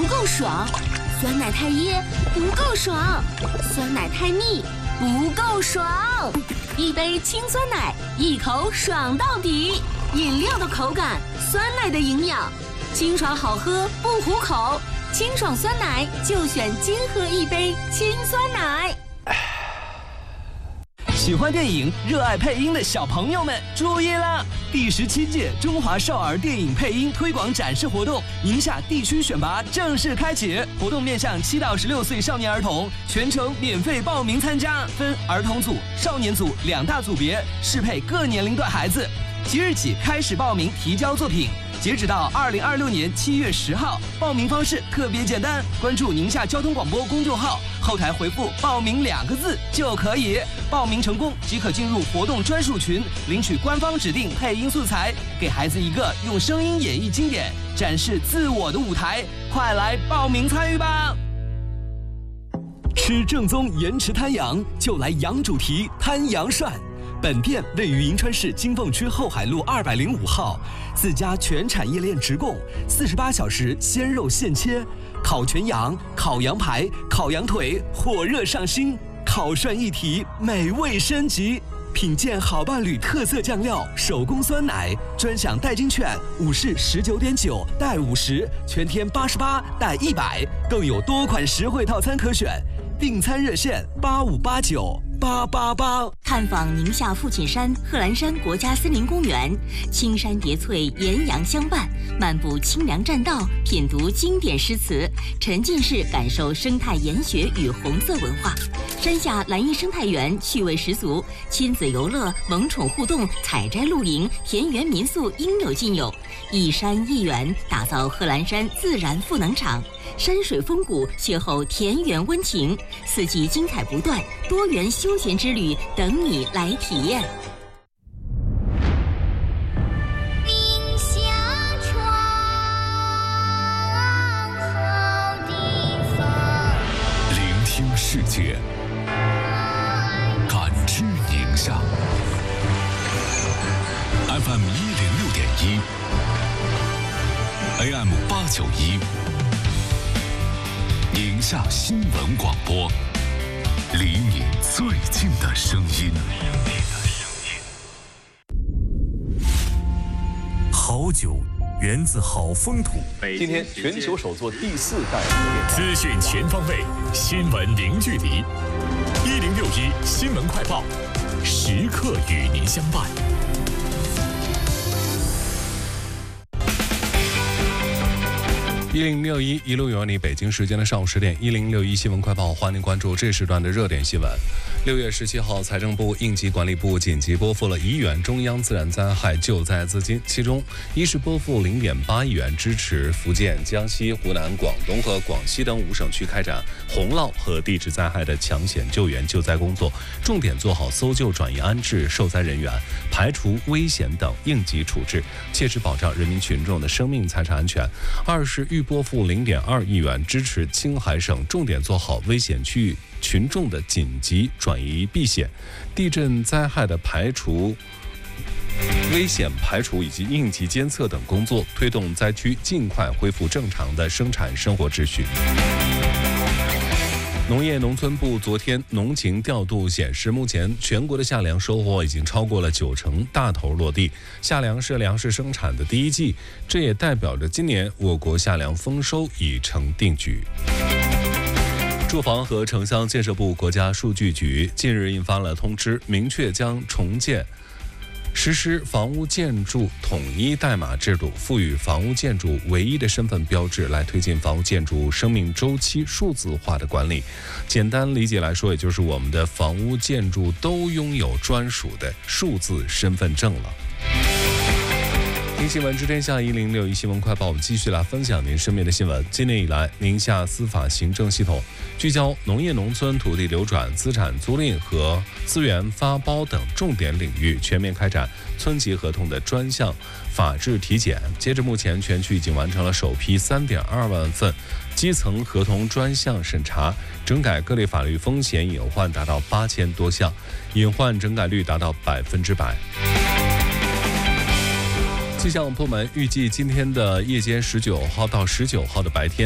够爽，酸奶太噎不够爽，酸奶太腻不够爽。一杯清酸奶，一口爽到底。饮料的口感，酸奶的营养，清爽好喝不糊口。清爽酸奶就选金喝一杯清酸奶。 喜欢电影、热爱配音的小朋友们注意了！第17届中华少儿电影配音推广展示活动宁夏地区选拔正式开启，活动面向7到16岁少年儿童，全程免费报名参加，分儿童组、少年组2大组别，适配各年龄段孩子。即日起开始报名提交作品，截止到2026年7月10号。报名方式特别简单，关注宁夏交通广播公众号，后台回复“报名”2个字就可以。报名成功即可进入活动专属群，领取官方指定配音素材，给孩子一个用声音演绎经典、展示自我的舞台。快来报名参与吧！吃正宗盐池滩羊，就来羊主题滩羊涮。本店位于银川市金凤区后海路205号，自家全产业链直供，48小时鲜肉现切，烤全羊、烤羊排、烤羊腿，火热上新，烤涮一体，美味升级。品鉴好伴侣特色酱料，手工酸奶，专享代金券，5式19.9带50，全天88带100，更有多款实惠套餐可选。订餐热线85898888。 探访宁夏父亲山贺兰山国家森林公园，青山叠翠，岩阳相伴，漫步清凉栈道，品读经典诗词，沉浸式感受生态研学与红色文化。山下蓝荫生态园趣味十足，亲子游乐、萌宠互动、采摘露营、田园民宿应有尽有。一山一园，打造贺兰山自然赋能场。山水风谷，邂逅田园温情，四季精彩不断，多元休闲之旅等你来体验。 冰下船好地方， 聆听世界，感知宁夏。FM 106.1 AM 891，宁夏新闻广播，离你最近的声音。好酒源自好风土。 今天全球首座第4代核电站。 资讯全方位，新闻零距离。1061新闻快报，时刻与您相伴。1061一路有你，北京时间的上午10点，1061新闻快报，欢迎关注这时段的热点新闻。6月17号，财政部、应急管理部紧急拨付了1亿元中央自然灾害救灾资金，其中一是拨付0.8亿元支持福建、江西、湖南、广东和广西等5省区开展洪涝和地质灾害的抢险救援救灾工作，重点做好搜救、转移安置受灾人员，排除危险等应急处置，切实保障人民群众的生命财产安全。2是预拨付0.2亿元支持青海省，重点做好危险区域群众的紧急转移避险、地震灾害的排除、危险排除以及应急监测等工作，推动灾区尽快恢复正常的生产生活秩序。农业农村部昨天农情调度显示，目前全国的夏粮收获已经超过了90%，大头落地。夏粮是粮食生产的第一季，这也代表着今年我国夏粮丰收已成定局。住房和城乡建设部国家数据局近日印发了通知，明确将重建实施房屋建筑统一代码制度，赋予房屋建筑唯一的身份标志，来推进房屋建筑生命周期数字化的管理。简单理解来说，也就是我们的房屋建筑都拥有专属的数字身份证了。听新闻知天下1061新闻快报，我们继续来分享您身边的新闻。今年以来，宁夏司法行政系统聚焦农业农村土地流转、资产租赁和资源发包等重点领域，全面开展村级合同的专项法制体检。截至目前，全区已经完成了首批3.2万份基层合同专项审查，整改各类法律风险隐患达到8000多项，隐患整改率达到100%。气象部门预计今天的夜间19号到19号的白天，